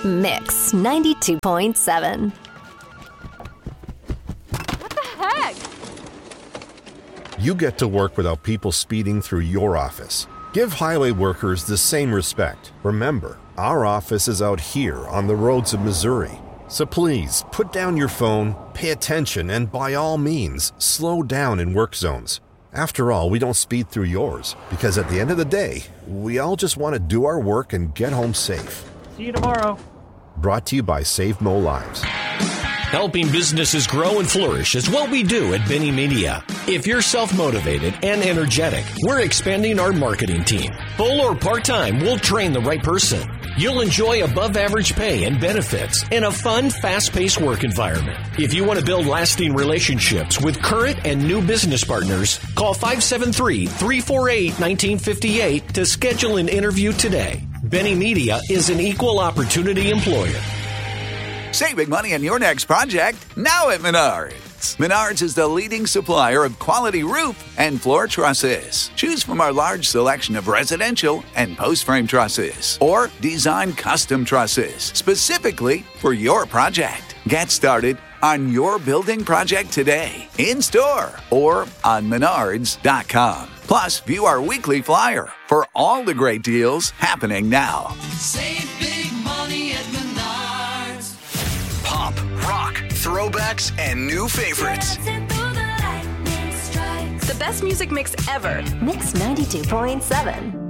Mix 92.7. What the heck? You get to work without people speeding through your office. Give highway workers the same respect. Remember, our office is out here on the roads of Missouri. So please, put down your phone, pay attention, and by all means, slow down in work zones. After all, we don't speed through yours, because at the end of the day, we all just want to do our work and get home safe. See you tomorrow. Brought to you by Save Mo Lives. Helping businesses grow and flourish is what we do at Benny Media. If you're self-motivated and energetic, we're expanding our marketing team. Full or part-time, we'll train the right person. You'll enjoy above-average pay and benefits in a fun, fast-paced work environment. If you want to build lasting relationships with current and new business partners, call 573-348-1958 to schedule an interview today. Benny Media is an equal opportunity employer. Saving money on your next project, now at Menards. Menards is the leading supplier of quality roof and floor trusses. Choose from our large selection of residential and post-frame trusses, or design custom trusses specifically for your project. Get started on your building project today, in-store or on menards.com. Plus, view our weekly flyer for all the great deals happening now. Save big money at Menards. Pop, rock, throwbacks, and new favorites. The best music mix ever. Mix 92.7.